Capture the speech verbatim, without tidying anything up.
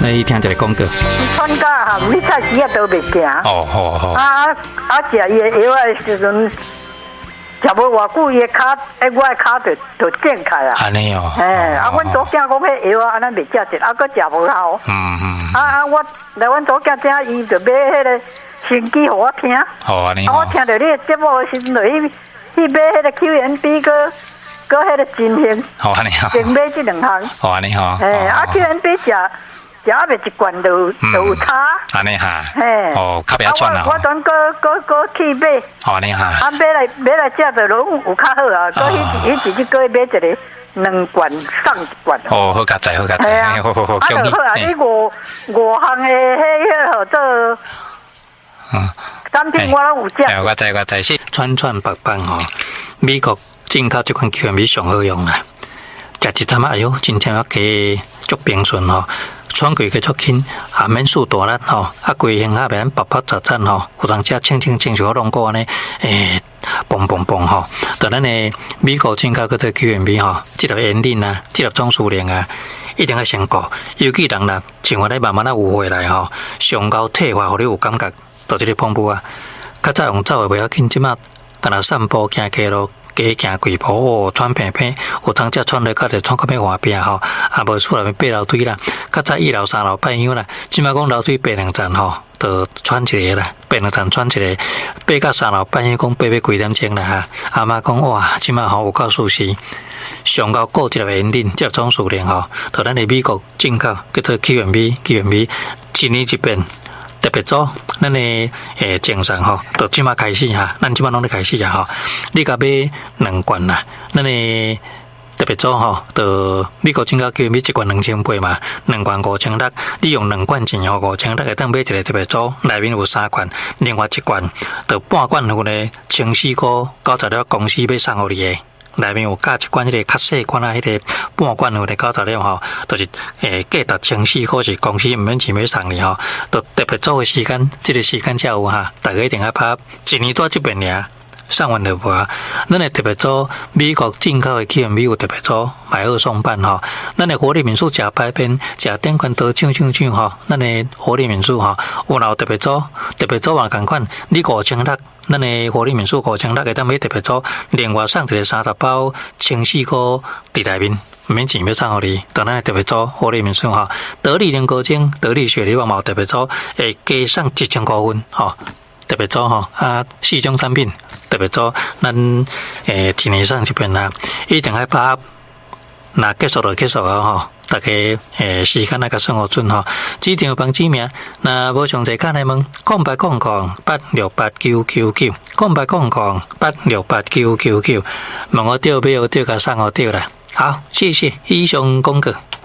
那伊听一个广告。 穿甲哈，你菜市啊都袂行。 哦，好好。 啊啊，食伊的药的时阵，食无偌久，伊的骹，诶，我的骹就就健开啊。 安尼哦。 嘿，啊，阮祖囝讲迄药啊，安尼袂食着，啊，搁食无效。 嗯嗯。 啊啊，我来阮祖囝遮，伊就买迄个心机互我听。 好安尼。 啊，我听着你的节目的时阵，就去去买迄个 Q M B 搁搁迄个金星。 好安尼好。 净买即两项。 好安尼吼。 嘿，啊 Q M B 食。食啊未一罐就就有差， 安尼哈， 嘿， 哦，较袂喘啊。 我我转搁搁搁去买， 哦安尼哈， 啊买来买来食就拢有较好啊，搁迄迄一日搁买一个两罐送一罐。 哦，好佳哉好佳哉，好好好， 啊就好啊，你五五项的迄迄号做，嗯，产品我拢有食。 我知我知，是串串白棒吼，美国进口这款 Q M B 上好用啊，食一餐哎哟，真正要加足平顺吼。喘气个足轻，也免输大力吼，啊，规身下边白白杂杂吼，有当食清清清像拢个安尼，诶，嘣嘣嘣吼，在咱的美国进口嗰个 Q M B 吼，即粒烟磷啊，即粒总数量啊，一定要先顾，尤其人啦，像我咧慢慢啊有回来吼，上高退化，互你有感觉，到即个pom步啊，较早用走诶袂要紧，即马干那散步行街路。加行几步哦，喘平平，有当只喘落较着喘到要换边吼，啊无出来爬楼梯啦，较早一楼三楼半样啦，即摆讲楼梯爬两层吼，就喘一个啦，爬两层喘一个，爬到三楼半夜讲爬要几点钟啦哈，阿妈讲哇，即摆吼有够舒适，上高顾即个烟磷，即个总数量吼，就咱的美国进口叫做 Q M B，Q M B 一年一变。特别早，咱的诶精神吼，就即马开始哈，咱即马拢咧开始啊吼。你甲买两罐啦，咱的特别早吼，就美国进口 Q M B 一罐两千八嘛，两罐五千六，你用两罐钱吼五千六，会当买一个特别早，内面有三罐，另外一罐就半罐有咧千四块九十粒公司要送互你的。内面有加一罐迄个较细罐啊，迄个半罐有咧九十粒吼，就是诶价值千四块是公司毋免钱要送你吼，都特别早嘅时间，即、這个时间才有哈，大家一定要拍一年多即边尔。上完就无啊！咱的特别早，美国进口的 Q M B 有特别早买二送半吼。咱的活力民宿食排片，食电款都抢抢抢吼。咱的活力民宿吼，有老特别早，特别早嘛同款，你五千六，咱的活力民宿五千六个当买特别早，另外送一个三十包千四块伫内面，毋免钱要送互你。当咱的特别早活力民宿吼，得力零高精，得力雪梨旺毛特别早，会加送一千块分吼。特别早吼，啊，四种产品特别早，咱诶一年上这边啦，一定要把那结束就结束啊吼，大家诶时间那个生活准吼，指定帮指名，那无详细看来问，空白空空八六八九九九，空白空空八六八九九九，问我钓没有钓个上我钓啦，好，谢谢以上公告。